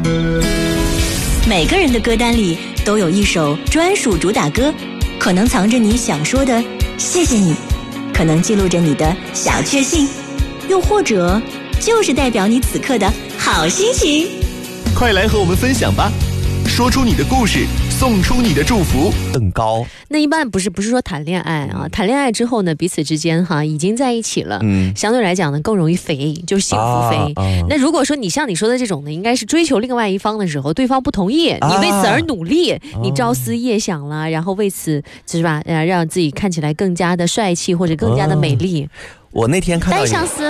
每个人的歌单里都有一首专属主打歌，可能藏着你想说的谢谢你，可能记录着你的小确幸，又或者就是代表你此刻的好心情。 快来和我们分享吧，说出你的故事，送出你的祝福。更高。 那一般不是说谈恋爱啊，谈恋爱之后呢，彼此之间已经在一起了，相对来讲呢更容易飞，就是幸福飞。那如果说你像你说的这种呢，应该是追求另外一方的时候，对方不同意，你为此而努力，你朝思夜想了，然后为此是吧，让自己看起来更加的帅气或者更加的美丽。 我那天看到单相思。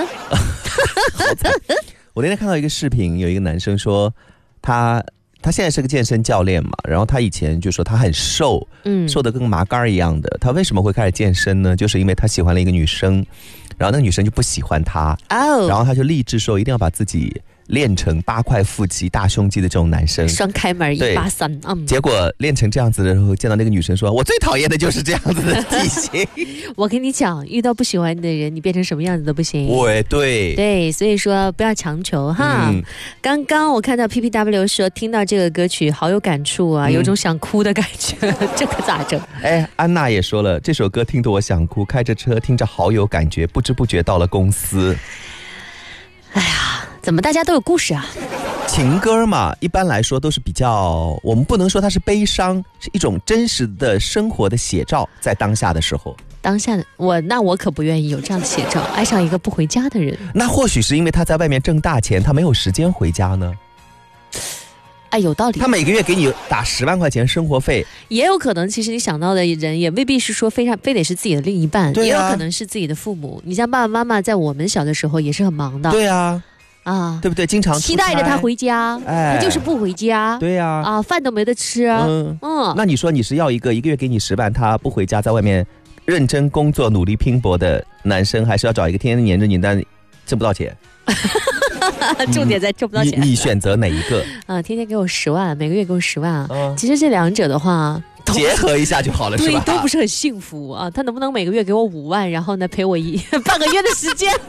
我那天看到一个视频，有一个男生说他现在是个健身教练嘛，然后他以前就说他很瘦，瘦得跟麻杆一样的。他为什么会开始健身呢？就是因为他喜欢了一个女生，然后那个女生就不喜欢他，然后他就立志说一定要把自己练成8块腹肌、大胸肌的这种男生， 双开门183。 结果练成这样子的时候，见到那个女生说：“我最讨厌的就是这样子的体型。” 我跟你讲，遇到不喜欢你的人，你变成什么样子都不行。 对， 所以说不要强求哈。刚刚我看到 PPW 说听到这个歌曲好有感触啊，有种想哭的感觉，这可咋整？ 安娜也说了，这首歌听得我想哭，开着车听着好有感觉，不知不觉到了公司。 哎呀，怎么大家都有故事啊？ 情歌嘛，一般来说都是比较，我们不能说它是悲伤，是一种真实的生活的写照，在当下的时候。 当下的我可不愿意有这样的写照，爱上一个不回家的人。 那或许是因为他在外面挣大钱，他没有时间回家呢。 有道理。 他每个月给你打10万块钱生活费， 也有可能其实你想到的人也未必是说非得是自己的另一半，也有可能是自己的父母。你像爸爸妈妈在我们小的时候也是很忙的。 对啊，对不对？经常期待着他回家，他就是不回家。 对呀， 饭都没得吃。 那你说你是要一个月给你10万，他不回家，在外面认真工作、努力拼搏的男生，还是要找一个天天黏着你但挣不到钱？ 重点在挣不到钱。 你选择哪一个？ 天天给我10万，每个月给我10万。其实这两者的话结合一下就好了，是吧？ 对，都不是很幸福啊。他能不能每个月给我5万，然后呢陪我半个月的时间？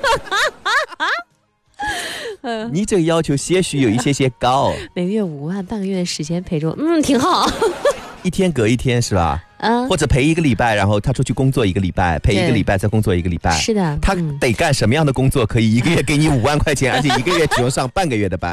你这个要求些许有一些高。 每个月5万，半个月的时间陪着我，挺好。 一天隔一天是吧？或者陪1个礼拜，然后他出去工作1个礼拜，陪1个礼拜，再工作1个礼拜。 是的， 他得干什么样的工作可以一个月给你5万块钱，而且1个月只用上半个月的班？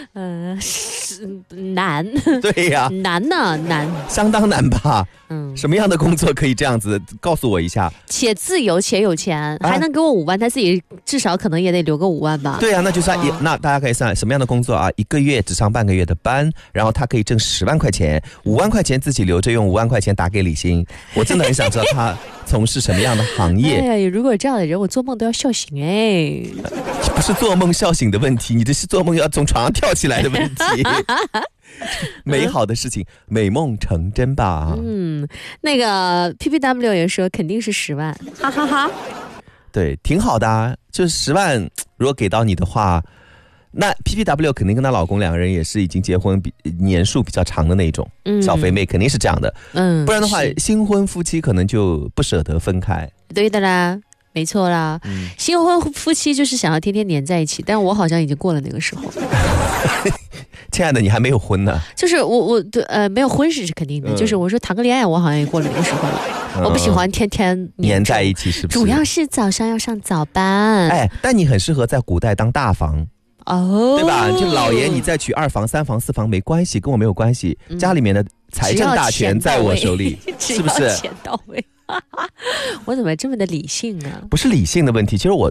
难。 对呀， 难， 相当难吧？什么样的工作可以这样子？告诉我一下。 且自由且有钱，还能给我5万，他自己至少可能也得留个5万吧？ 对啊，那就算那大家可以算什么样的工作啊？1个月只上半个月的班，然后他可以挣10万块钱，5万块钱自己留着用，5万块钱打给李欣。我真的很想知道他从事什么样的行业。 如果有这样的人，我做梦都要笑醒。 不是做梦笑醒的问题，你这是做梦要从床上跳起来的问题。美好的事情，美梦成真吧。 那个 PPW 也说肯定是10万，哈哈哈。 对，挺好的啊，就是10万，如果给到你的话，那 PPW 肯定跟她老公2个人也是已经结婚年数比较长的那种，小肥妹肯定是这样的，不然的话新婚夫妻可能就不舍得分开。 对的啦，没错啦，新婚夫妻就是想要天天黏在一起，但我好像已经过了那个时候。 亲爱的，你还没有婚呢。 就是我没有婚是肯定的，就是我说谈个恋爱，我好像也过了那个时候了。我不喜欢天天黏在一起，是不是？ 主要是早上要上早班。 但你很适合在古代当大房。对吧？就老爷，你再娶2房、3房、4房没关系，跟我没有关系。家里面的财政大权在我手里，是不是？ 钱到位。我怎么这么的理性啊？ 不是理性的问题，其实我